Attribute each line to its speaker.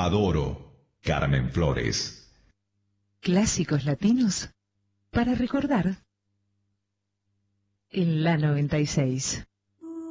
Speaker 1: Adoro, Carmen Flores.
Speaker 2: Clásicos latinos para recordar en la 96.